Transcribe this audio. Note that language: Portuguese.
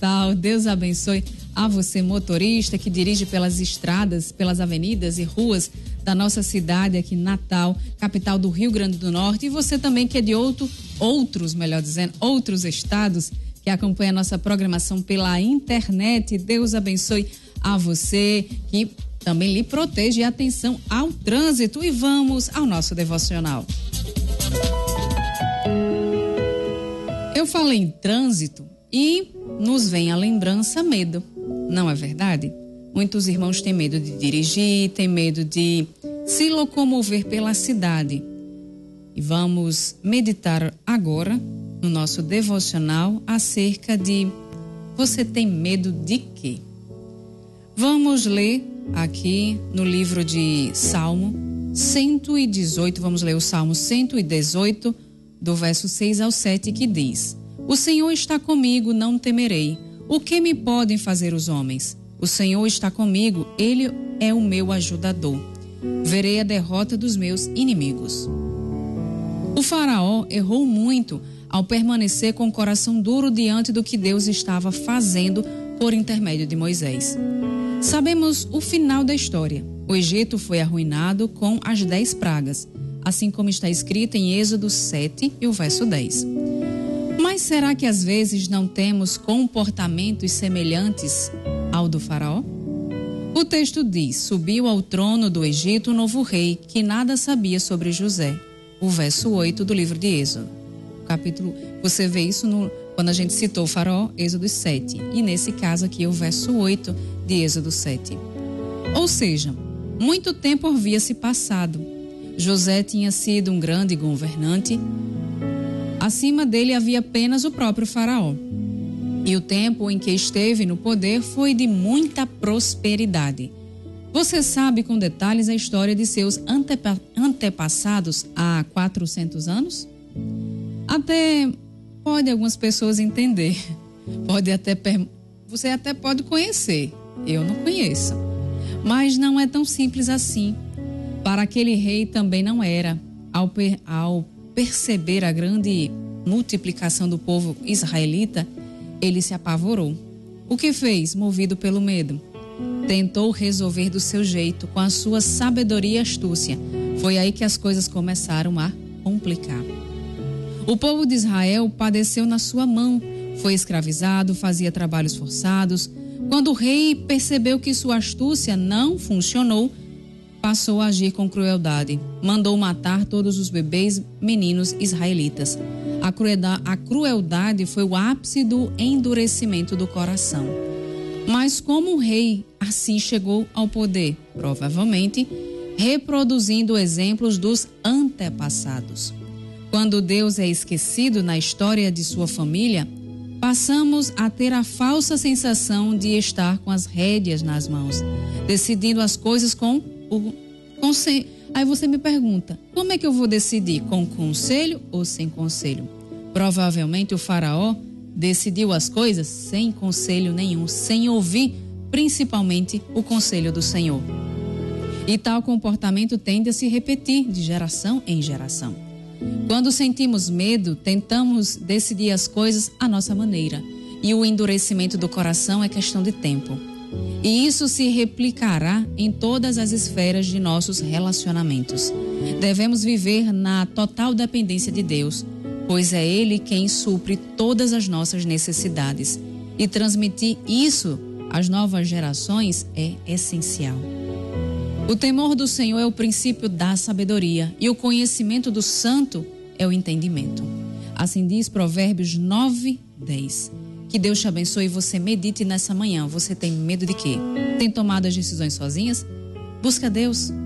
Natal. Deus abençoe a você, motorista, que dirige pelas estradas, pelas avenidas e ruas da nossa cidade aqui, Natal, capital do Rio Grande do Norte. E você também que é de outros estados, que acompanha a nossa programação pela internet. Deus abençoe a você, que também lhe protege. E atenção ao trânsito. E vamos ao nosso devocional. Eu falei em trânsito e nos vem à lembrança medo, não é verdade? Muitos irmãos têm medo de dirigir, têm medo de se locomover pela cidade. E vamos meditar agora no nosso devocional acerca de: você tem medo de quê? Vamos ler aqui no livro de Salmo 118, vamos ler o Salmo 118, do verso 6 ao 7, que diz: o Senhor está comigo, não temerei. O que me podem fazer os homens? O Senhor está comigo, Ele é o meu ajudador. Verei a derrota dos meus inimigos. O faraó errou muito ao permanecer com o coração duro diante do que Deus estava fazendo por intermédio de Moisés. Sabemos o final da história. O Egito foi arruinado com as 10 pragas, assim como está escrito em Êxodo 7 e o verso 10. Mas será que às vezes não temos comportamentos semelhantes ao do faraó? O texto diz: subiu ao trono do Egito um novo rei que nada sabia sobre José. O verso 8 do livro de Êxodo. Você vê isso quando a gente citou o faraó, Êxodo 7. E nesse caso aqui é o verso 8 de Êxodo 7. Ou seja, muito tempo havia se passado. José tinha sido um grande governante. Acima dele havia apenas o próprio faraó. E o tempo em que esteve no poder foi de muita prosperidade. Você sabe com detalhes a história de seus antepassados há 400 anos? Até pode algumas pessoas entender. Você até pode conhecer. Eu não conheço. Mas não é tão simples assim. Para aquele rei também não era. Ao perceber a grande multiplicação do povo israelita, ele se apavorou. O que fez, movido pelo medo? Tentou resolver do seu jeito, com a sua sabedoria e astúcia. Foi aí que as coisas começaram a complicar. O povo de Israel padeceu na sua mão, foi escravizado, fazia trabalhos forçados. Quando o rei percebeu que sua astúcia não funcionou, passou a agir com crueldade. Mandou matar todos os bebês meninos israelitas. A crueldade foi o ápice do endurecimento do coração. Mas como o rei assim chegou ao poder? Provavelmente reproduzindo exemplos dos antepassados. Quando Deus é esquecido na história de sua família, passamos a ter a falsa sensação de estar com as rédeas nas mãos, decidindo as coisas com o conselho. Aí você me pergunta, como é que eu vou decidir? Com conselho ou sem conselho? Provavelmente o faraó decidiu as coisas sem conselho nenhum, sem ouvir principalmente o conselho do Senhor. E tal comportamento tende a se repetir de geração em geração. Quando sentimos medo, tentamos decidir as coisas à nossa maneira. E o endurecimento do coração é questão de tempo. E isso se replicará em todas as esferas de nossos relacionamentos. Devemos viver na total dependência de Deus, pois é Ele quem supre todas as nossas necessidades. E transmitir isso às novas gerações é essencial. O temor do Senhor é o princípio da sabedoria e o conhecimento do santo é o entendimento. Assim diz Provérbios 9:10. Que Deus te abençoe e você medite nessa manhã. Você tem medo de quê? Tem tomado as decisões sozinhas? Busca Deus.